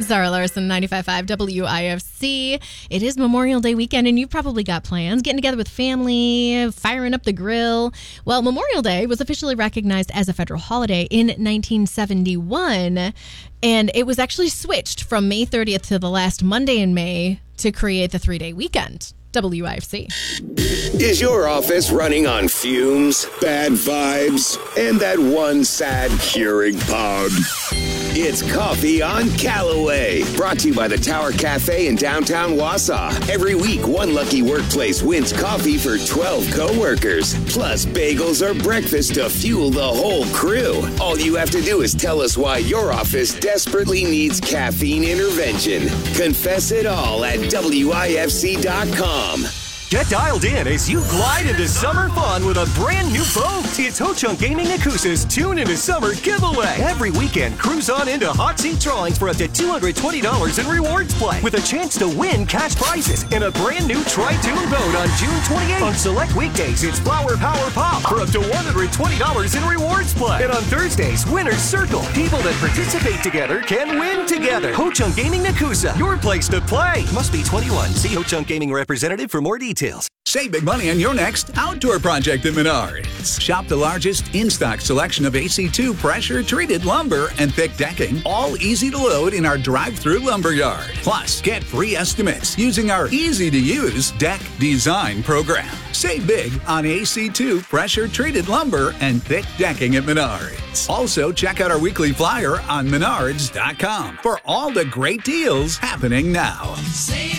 Zara Larson, 95.5 WIFC. It is Memorial Day weekend, and you've probably got plans. Getting together with family, firing up the grill. Well, Memorial Day was officially recognized as a federal holiday in 1971, and it was actually switched from May 30th to the last Monday in May to create the 3-day weekend. WIFC. Is your office running on fumes, bad vibes, and that one sad Keurig pug? It's Coffee on Callaway, brought to you by the Tower Cafe in downtown Wausau. Every week, one lucky workplace wins coffee for 12 co-workers, plus bagels or breakfast to fuel the whole crew. All you have to do is tell us why your office desperately needs caffeine intervention. Confess it all at WIFC.com. Get dialed in as you glide into summer fun with a brand new boat. It's Ho-Chunk Gaming Nakusa's Tune into Summer giveaway. Every weekend, cruise on into hot seat drawings for up to $220 in rewards play with a chance to win cash prizes and a brand new Tri-Tune boat on June 28th. On select weekdays, it's Flower Power Pop for up to $120 in rewards play. And on Thursdays, Winner's Circle. People that participate together can win together. Ho-Chunk Gaming Nakusa, your place to play. Must be 21. See Ho-Chunk Gaming representative for more details. Save big money on your next outdoor project at Menards. Shop the largest in-stock selection of AC2 pressure-treated lumber and thick decking, all easy to load in our drive-through lumber yard. Plus, get free estimates using our easy-to-use deck design program. Save big on AC2 pressure-treated lumber and thick decking at Menards. Also, check out our weekly flyer on Menards.com for all the great deals happening now. Save